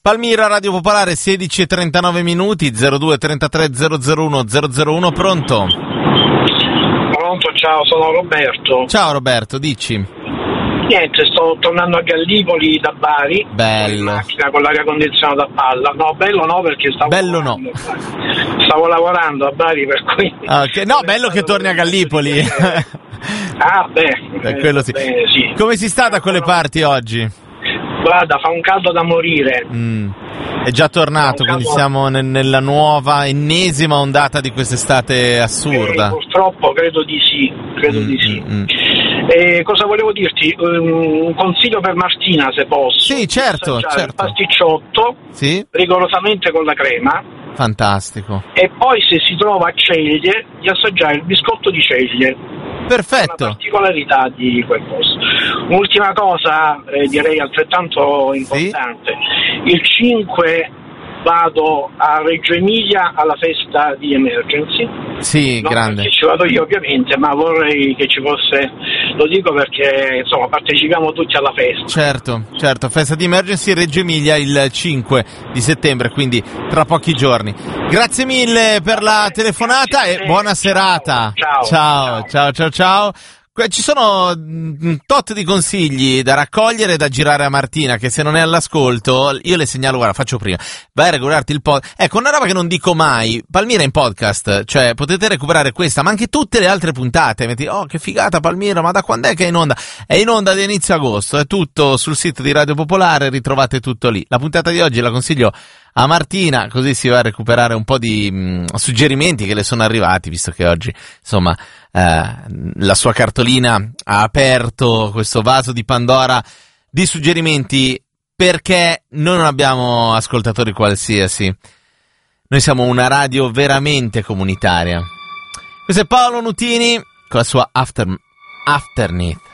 Palmira, Radio Popolare, 16:39 minuti, 02 33 001 001, pronto? Pronto, ciao, sono Roberto. Ciao Roberto, dici. Niente, sto tornando a Gallipoli da Bari. Bello. In macchina con l'aria condizionata a palla. No, bello no, perché stavo lavorando a Bari, per cui... Okay. No, bello che torni a Gallipoli. Quello sì. Sì. Come si sta da quelle parti oggi? Guarda, fa un caldo da morire. È già tornato, quindi siamo nella nuova, ennesima ondata di quest'estate assurda. Purtroppo credo di sì. Cosa volevo dirti? Un consiglio per Martina, se posso. Sì, certo. Il pasticciotto, sì? Rigorosamente con la crema. Fantastico. E poi, se si trova a Ceglie, di assaggiare il biscotto di Ceglie. Perfetto. Una particolarità di quel posto. Un'ultima cosa, direi altrettanto importante. Sì? Il 5 vado a Reggio Emilia alla festa di Emergency. Sì, non grande. Perché ci vado io ovviamente, ma vorrei che ci fosse, lo dico perché insomma partecipiamo tutti alla festa. Certo, festa di Emergency Reggio Emilia il 5 di settembre, quindi tra pochi giorni. Grazie mille per la telefonata e buona serata. Ciao. Ci sono un tot di consigli da raccogliere e da girare a Martina, che se non è all'ascolto, io le segnalo, guarda, faccio prima, vai a regolarti il podcast. Ecco, una roba che non dico mai, Palmira in podcast, cioè potete recuperare questa, ma anche tutte le altre puntate. Metti, oh che figata Palmira, ma da quando è che è in onda? È in onda da inizio agosto, è tutto sul sito di Radio Popolare, ritrovate tutto lì. La puntata di oggi la consiglio a Martina, così si va a recuperare un po' di suggerimenti che le sono arrivati, visto che oggi, insomma, la sua cartolina ha aperto questo vaso di Pandora di suggerimenti, perché noi non abbiamo ascoltatori qualsiasi, noi siamo una radio veramente comunitaria. Questo è Paolo Nutini con la sua Afterneath.